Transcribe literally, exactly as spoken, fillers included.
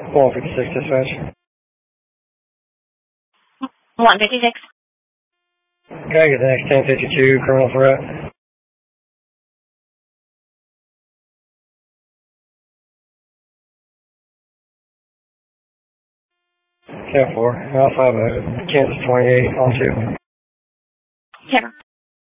one fifty-six dispatch. one fifty-six. Gotta get the next ten fifty-two, criminal threat. ten four, Alpha, Kansas twenty-eight on two. ten.